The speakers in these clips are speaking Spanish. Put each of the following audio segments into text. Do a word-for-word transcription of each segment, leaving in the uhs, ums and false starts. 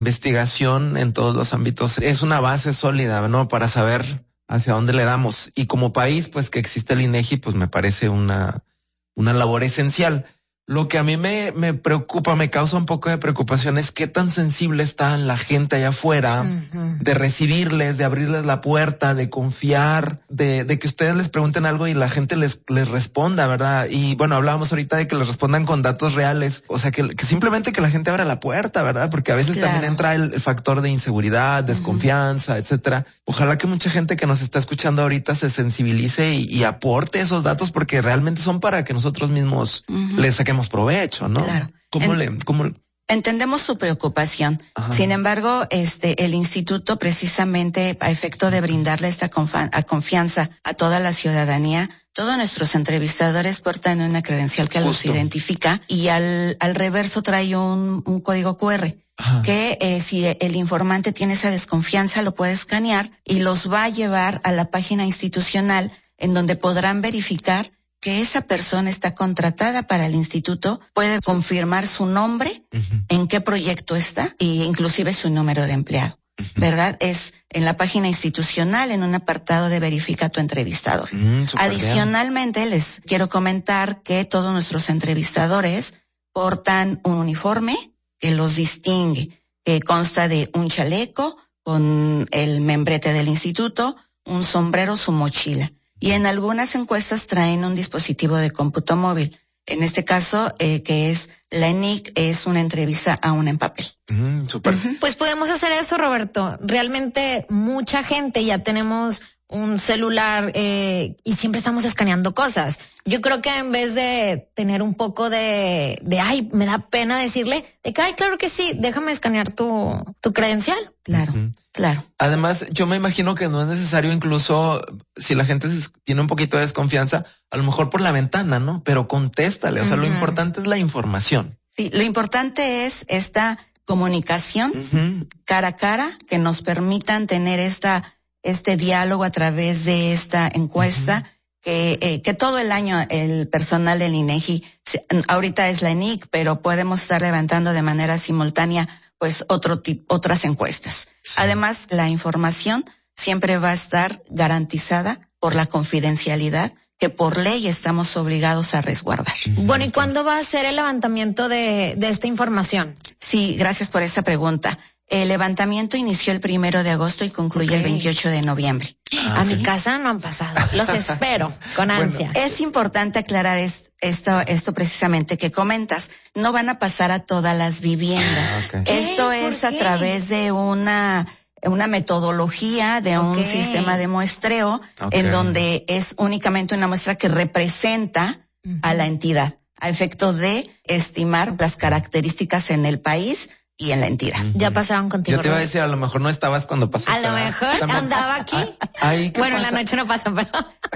investigación en todos los ámbitos es una base sólida, ¿no? Para saber hacia dónde le damos. Y como país, pues que existe el INEGI, pues me parece una, una labor esencial. Lo que a mí me, me preocupa, me causa un poco de preocupación es qué tan sensible está la gente allá afuera uh-huh. de recibirles, de abrirles la puerta, de confiar, de, de que ustedes les pregunten algo y la gente les, les responda, ¿verdad? Y bueno, hablábamos ahorita de que les respondan con datos reales, o sea, que, que simplemente que la gente abra la puerta, ¿verdad? Porque a veces claro. también entra el, el factor de inseguridad, desconfianza, uh-huh. etcétera. Ojalá que mucha gente que nos está escuchando ahorita se sensibilice y, y aporte esos datos porque realmente son para que nosotros mismos uh-huh. les saquemos provecho, ¿no? Claro. ¿Cómo en, le, cómo? Entendemos su preocupación. Ajá. Sin embargo, este, el instituto precisamente a efecto de brindarle esta confa- a confianza a toda la ciudadanía, todos nuestros entrevistadores portan una credencial que Justo. los identifica y al, al reverso trae un, un código cu erre. Ajá. Que eh, si el informante tiene esa desconfianza lo puede escanear y los va a llevar a la página institucional en donde podrán verificar que esa persona está contratada para el instituto, puede confirmar su nombre, uh-huh. en qué proyecto está e inclusive su número de empleado, uh-huh. ¿verdad? Es en la página institucional, en un apartado de verifica tu entrevistador. Mm, Adicionalmente, bien. les quiero comentar que todos nuestros entrevistadores portan un uniforme que los distingue, que consta de un chaleco con el membrete del instituto, un sombrero, su mochila. Y en algunas encuestas traen un dispositivo de cómputo móvil. En este caso, eh, que es la E N I C, es una entrevista aún en papel. Mm, súper. Uh-huh. Pues podemos hacer eso, Roberto. Realmente mucha gente ya tenemos un celular eh, y siempre estamos escaneando cosas. Yo creo que en vez de tener un poco de, de ay, me da pena decirle, de que, ay, claro que sí, déjame escanear tu, tu credencial. Claro, uh-huh. claro. Además, yo me imagino que no es necesario incluso, si la gente tiene un poquito de desconfianza, a lo mejor por la ventana, ¿no? Pero contéstale, o sea, uh-huh. lo importante es la información. Sí, lo importante es esta comunicación uh-huh. cara a cara, que nos permitan tener esta este diálogo a través de esta encuesta, uh-huh. que eh, que todo el año el personal del INEGI, ahorita es la E N I C, pero podemos estar levantando de manera simultánea pues otro tipo, otras encuestas. Sí. Además, la información siempre va a estar garantizada por la confidencialidad que por ley estamos obligados a resguardar. Bueno, ¿y cuándo va a ser el levantamiento de, de esta información? Sí, gracias por esa pregunta. El levantamiento inició el primero de agosto y concluye okay. el veintiocho de noviembre. Ah, a ¿sí? mi casa no han pasado. Los espero con ansia. Bueno, es importante aclarar es, esto, esto precisamente que comentas. No van a pasar a todas las viviendas. Ah, okay. Esto ¿Eh? es a través de una una metodología, de okay. un sistema de muestreo, okay. en donde es únicamente una muestra que representa uh-huh. a la entidad, a efecto de estimar las características en el país y en la entidad. Uh-huh. Ya pasaron contigo. Yo te iba a decir, a lo mejor no estabas cuando pasaste. A lo mejor también andaba aquí. Ay, bueno, pasa? en la noche no pasa, pero...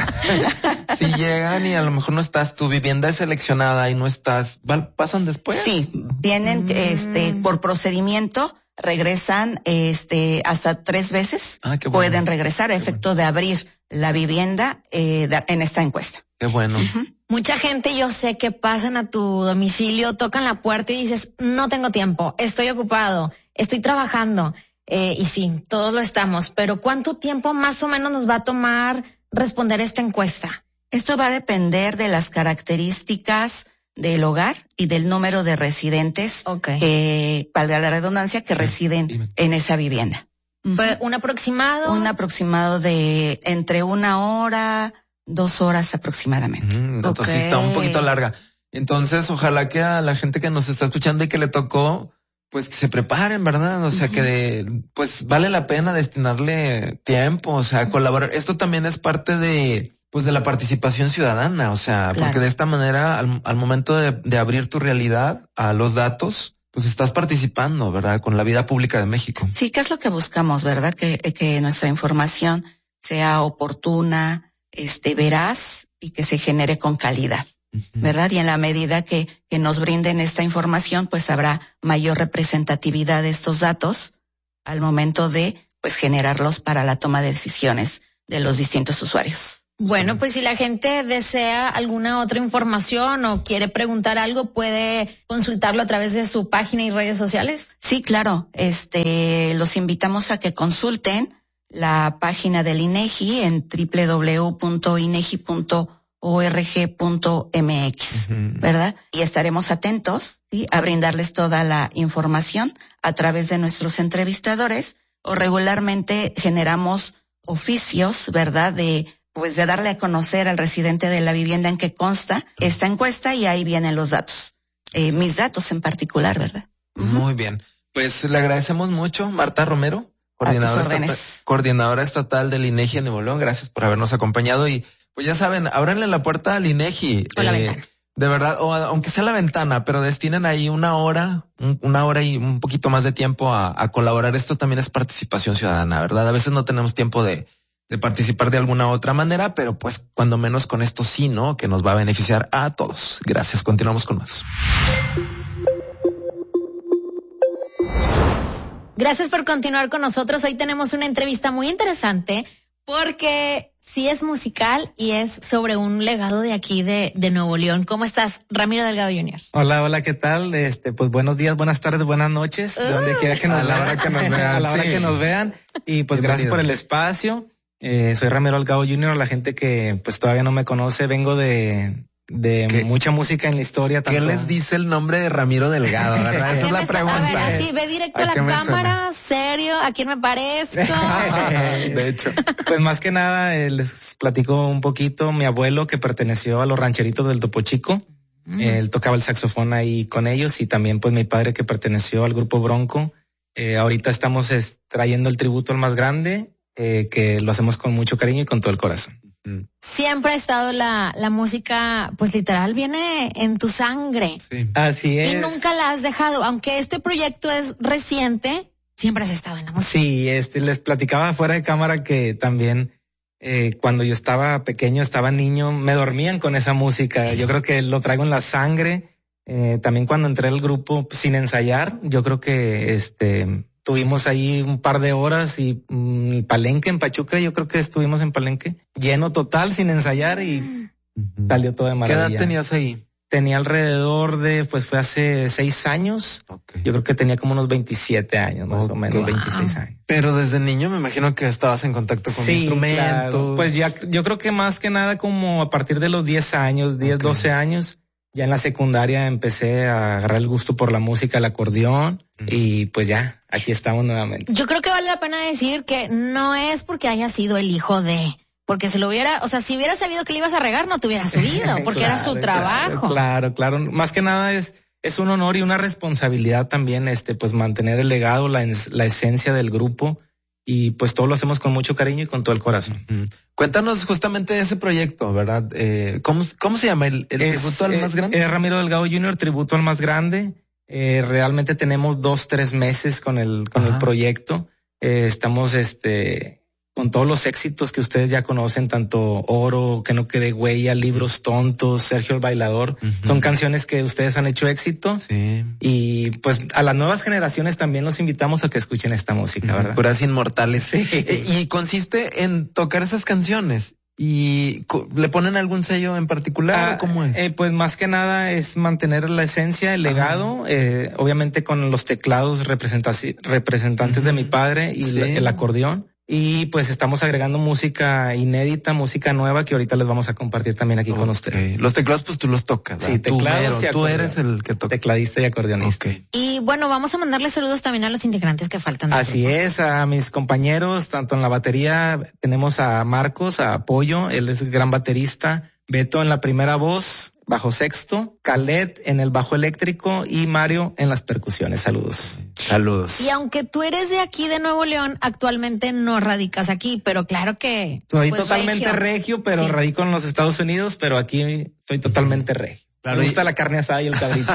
Si llegan y a lo mejor no estás, tu vivienda es seleccionada y no estás, ¿pasan después? Sí, tienen, mm. este, por procedimiento, regresan, este, hasta tres veces. Ah, qué bueno. Pueden regresar a efecto bueno. de abrir la vivienda, eh, de, en esta encuesta. Qué bueno. Uh-huh. Mucha gente yo sé que pasan a tu domicilio, tocan la puerta y dices, no tengo tiempo, estoy ocupado, estoy trabajando. Eh, y sí, todos lo estamos, pero ¿cuánto tiempo más o menos nos va a tomar responder esta encuesta? Esto va a depender de las características del hogar y del número de residentes, okay. que, valga la redundancia, que residen Dime. en esa vivienda. Uh-huh. ¿Un aproximado? Un aproximado de entre una hora... Dos horas aproximadamente. Mm, entonces okay. está un poquito larga. Entonces, ojalá que a la gente que nos está escuchando y que le tocó, pues que se preparen, ¿verdad? O sea, uh-huh. que de, pues vale la pena destinarle tiempo, o sea, uh-huh. colaborar. Esto también es parte de, pues de la participación ciudadana, o sea, claro. porque de esta manera, al, al momento de, de abrir tu realidad a los datos, pues estás participando, ¿verdad? Con la vida pública de México. Sí, ¿qué es lo que buscamos, verdad? Que, que nuestra información sea oportuna, este, veraz y que se genere con calidad, uh-huh. ¿verdad? Y en la medida que, que nos brinden esta información, pues habrá mayor representatividad de estos datos al momento de, pues, generarlos para la toma de decisiones de los distintos usuarios. Bueno, pues si la gente desea alguna otra información o quiere preguntar algo, ¿puede consultarlo a través de su página y redes sociales? Sí, claro. Este, los invitamos a que consulten la página del INEGI en doble u doble u doble u punto inegi punto org punto m x, uh-huh. ¿verdad? Y estaremos atentos, ¿sí?, a brindarles toda la información a través de nuestros entrevistadores, o regularmente generamos oficios, ¿verdad?, de pues de darle a conocer al residente de la vivienda en que consta esta encuesta, y ahí vienen los datos, eh, sí. mis datos en particular, ¿verdad? Muy uh-huh. bien. Pues le agradecemos mucho, Marta Romero, coordinadora estatal, coordinadora estatal del INEGI en Nuevo León. Gracias por habernos acompañado, y pues ya saben, ábranle la puerta al INEGI. O eh, la ventana. De verdad, o a, aunque sea la ventana, pero destinen ahí una hora, un, una hora y un poquito más de tiempo a, a colaborar. Esto también es participación ciudadana, ¿verdad? A veces no tenemos tiempo de de participar de alguna otra manera, pero pues cuando menos con esto sí, ¿no? Que nos va a beneficiar a todos. Gracias. Continuamos con más. Gracias por continuar con nosotros. Hoy tenemos una entrevista muy interesante porque sí es musical y es sobre un legado de aquí de, de Nuevo León. ¿Cómo estás, Ramiro Delgado junior? Hola, hola, ¿qué tal? Este, pues buenos días, buenas tardes, buenas noches, uh, donde quiera que nos a la hora que nos vean, a la hora sí. que nos vean. Y pues Bienvenido. Gracias por el espacio. Eh, soy Ramiro Delgado junior La gente que pues todavía no me conoce, vengo de de ¿Qué? mucha música en la historia. ¿Qué tanto... les dice el nombre de Ramiro Delgado, verdad? Esa es la pregunta. A ver, así, ve directo a, a la cámara, serio, ¿a quién me parezco? De hecho. Pues más que nada, eh, les platico un poquito. Mi abuelo, que perteneció a los rancheritos del Topo Chico, mm. eh, él tocaba el saxofón ahí con ellos, y también pues mi padre, que perteneció al grupo Bronco. Eh, ahorita estamos es, trayendo el tributo al más grande, eh, que lo hacemos con mucho cariño y con todo el corazón. Siempre ha estado la, la música, pues literal, viene en tu sangre. Sí. Así es. Y nunca la has dejado, aunque este proyecto es reciente, siempre has estado en la música. Sí, este, les platicaba fuera de cámara que también eh, cuando yo estaba pequeño, estaba niño, me dormían con esa música. Yo creo que lo traigo en la sangre. Eh, también cuando entré al grupo pues, sin ensayar, yo creo que este tuvimos ahí un par de horas y mmm, Palenque, en Pachuca, yo creo que estuvimos en Palenque, lleno total, sin ensayar, y uh-huh. salió todo de maravilla. ¿Qué edad tenías ahí? Tenía alrededor de, pues fue hace seis años. Okay. Yo creo que tenía como unos veintisiete años, más okay. o menos, veintiséis años. Pero desde niño me imagino que estabas en contacto con sí, instrumentos. Claro. Pues ya, yo creo que más que nada como a partir de los diez años, diez, okay. doce años, ya en la secundaria empecé a agarrar el gusto por la música, el acordeón, uh-huh. y pues ya, aquí estamos nuevamente. Yo creo que vale la pena decir que no es porque haya sido el hijo de, porque si lo hubiera, o sea, si hubiera sabido que le ibas a regar, no te hubiera subido, porque claro, era su trabajo. Claro, claro, más que nada es, es un honor y una responsabilidad también, este, pues mantener el legado, la, la esencia del grupo. Y pues todo lo hacemos con mucho cariño y con todo el corazón. Uh-huh. Cuéntanos justamente de ese proyecto, ¿verdad? Eh, ¿cómo, ¿Cómo se llama? ¿El, el es, tributo al eh, más grande? Es Ramiro Delgado junior, tributo al más grande. Eh, realmente tenemos dos, tres meses con el, con Ajá. el proyecto. Eh, estamos, este, con todos los éxitos que ustedes ya conocen, tanto Oro, Que no quede huella, Libros tontos, Sergio el bailador. Uh-huh. Son canciones que ustedes han hecho éxito. Sí. Y pues a las nuevas generaciones también los invitamos a que escuchen esta música, uh-huh. ¿verdad? Puras inmortales. Sí. Y consiste en tocar esas canciones. ¿Y le ponen algún sello en particular? Ah, ¿cómo es? Eh, pues más que nada es mantener la esencia, el legado, eh, obviamente con los teclados representantes uh-huh. de mi padre y sí. el acordeón. Y pues estamos agregando música inédita, música nueva que ahorita les vamos a compartir también aquí okay. con ustedes. Los teclados pues tú los tocas, ¿verdad? Sí, teclados tú, y tú eres el que toca. Tecladista y acordeonista. Okay. Y bueno, vamos a mandarle saludos también a los integrantes que faltan. Así grupo. es, a mis compañeros, tanto en la batería tenemos a Marcos, a Apoyo, él es gran baterista, Beto en la primera voz, bajo sexto, Khaled en el bajo eléctrico y Mario en las percusiones. Saludos. Saludos. Y aunque tú eres de aquí de Nuevo León, actualmente no radicas aquí, pero claro que soy pues, totalmente regio, regio pero sí. radico en los Estados Unidos, pero aquí soy totalmente regio. Claro, me gusta y... la carne asada y el cabrito.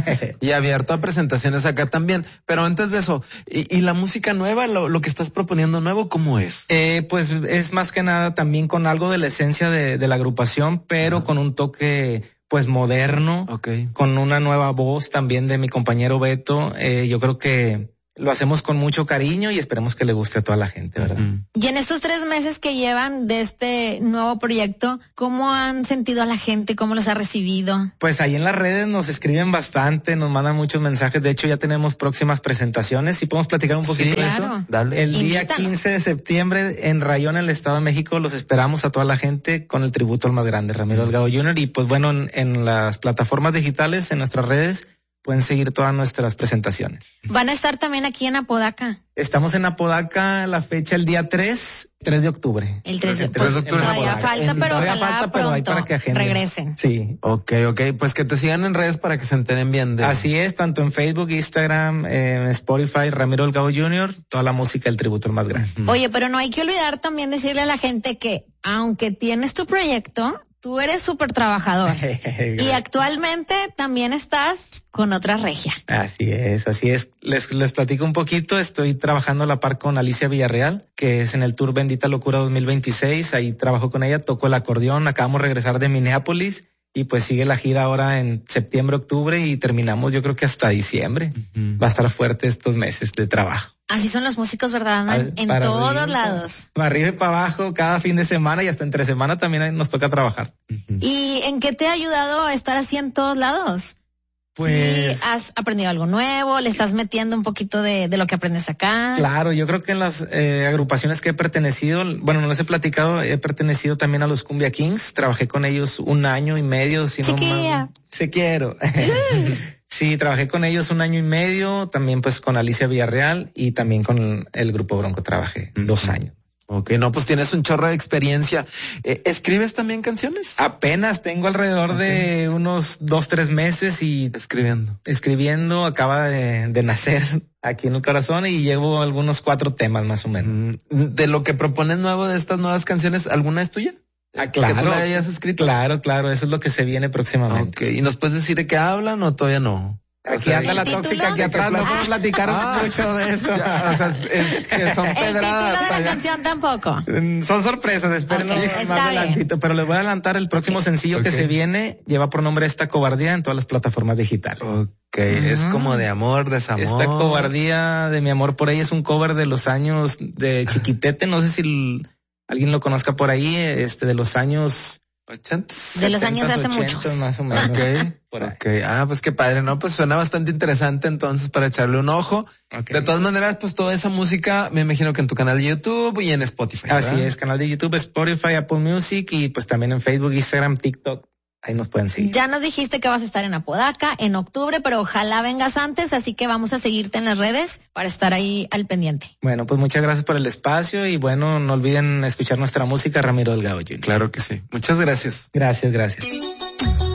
Y abierto a presentaciones acá también. Pero antes de eso, ¿y, y la música nueva, lo, lo que estás proponiendo nuevo, cómo es? Eh, pues es más que nada también con algo de la esencia de, de la agrupación, pero uh-huh. con un toque pues moderno, okay. con una nueva voz también de mi compañero Beto. Eh, yo creo que lo hacemos con mucho cariño y esperemos que le guste a toda la gente, ¿verdad? Uh-huh. Y en estos tres meses que llevan de este nuevo proyecto, ¿cómo han sentido a la gente? ¿Cómo los ha recibido? Pues ahí en las redes nos escriben bastante, nos mandan muchos mensajes. De hecho, ya tenemos próximas presentaciones. Si podemos platicar un poquito sí, de claro. eso. Dale. El Invítanos. Día quince de septiembre en Rayón, en el Estado de México, los esperamos a toda la gente con el tributo al más grande, Ramiro uh-huh. Delgado junior Y pues bueno, en, en las plataformas digitales, en nuestras redes, pueden seguir todas nuestras presentaciones. ¿Van a estar también aquí en Apodaca? Estamos en Apodaca, la fecha el día tres de octubre. El tres de, pues, octubre. Todavía falta, en, pero todavía ojalá falta, pero hay para que agenden. Regresen. Sí. Ok, ok, pues que te sigan en redes para que se enteren bien de... Así es, tanto en Facebook, Instagram, eh, Spotify, Ramiro Delgado junior, toda la música del tributo al más grande. Uh-huh. Oye, pero no hay que olvidar también decirle a la gente que aunque tienes tu proyecto, tú eres súper trabajador y actualmente también estás con otra regia. Así es, así es. Les, les platico un poquito. Estoy trabajando a la par con Alicia Villarreal, que es en el Tour Bendita Locura dos mil veintiséis. Ahí trabajo con ella, toco el acordeón. Acabamos de regresar de Minneapolis y pues sigue la gira ahora en septiembre, octubre y terminamos yo creo que hasta diciembre. Uh-huh. Va a estar fuerte estos meses de trabajo. Así son los músicos, ¿verdad? Andan en todos arriba, lados. Para arriba y para abajo, cada fin de semana y hasta entre semana también nos toca trabajar. Uh-huh. ¿Y en qué te ha ayudado a estar así en todos lados? Pues... ¿Sí has aprendido algo nuevo? ¿Le estás metiendo un poquito de, de lo que aprendes acá? Claro, yo creo que en las eh, agrupaciones que he pertenecido, bueno, no les he platicado, he pertenecido también a los Cumbia Kings. Trabajé con ellos un año y medio. Si Chiquilla. No, se quiero. Sí, trabajé con ellos un año y medio, también pues con Alicia Villarreal y también con el Grupo Bronco trabajé uh-huh. dos años. Ok, no, pues tienes un chorro de experiencia. Eh, ¿Escribes también canciones? Apenas tengo alrededor okay. de unos dos, tres meses y... Escribiendo. Escribiendo, acaba de, de nacer aquí en el corazón y llevo algunos cuatro temas más o menos. De lo que propones nuevo de estas nuevas canciones, ¿alguna es tuya? Ah, claro. ¿Que tú la hayas escrito? Claro, claro, eso es lo que se viene próximamente. Okay. ¿Y nos puedes decir de qué hablan o todavía no? Aquí o sea, anda la título? Tóxica aquí atrás, no podemos platicar ah, mucho de eso. Ya, o sea, es, que son pedradas. El título de la canción tampoco. Son sorpresas, espérenlo okay, más adelantito, pero les voy a adelantar el próximo okay. sencillo okay. que se viene, lleva por nombre Esta Cobardía en todas las plataformas digitales. Ok, uh-huh. es como de amor, desamor. Esta Cobardía de mi amor por ella es un cover de los años de Chiquitete, no sé si el, alguien lo conozca por ahí, este de los años... ochenta, de los años de hace muchos. Más o menos. Okay. Okay. Ah, pues qué padre, ¿no? Pues suena bastante interesante entonces para echarle un ojo. Okay. De todas maneras, pues toda esa música me imagino que en tu canal de YouTube y en Spotify, ¿verdad? Así es, canal de YouTube, Spotify, Apple Music y pues también en Facebook, Instagram, TikTok. Ahí nos pueden seguir. Ya nos dijiste que vas a estar en Apodaca en octubre, pero ojalá vengas antes, así que vamos a seguirte en las redes para estar ahí al pendiente. Bueno, pues muchas gracias por el espacio y bueno, no olviden escuchar nuestra música, Ramiro Delgado junior Claro que sí. Muchas gracias. Gracias, gracias.